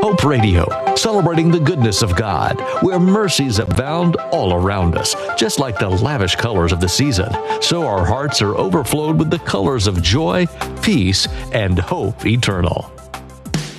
Hope Radio, celebrating the goodness of God, where mercies abound all around us. Just like the lavish colors of the season, so our hearts are overflowed with the colors of joy, peace, and hope eternal.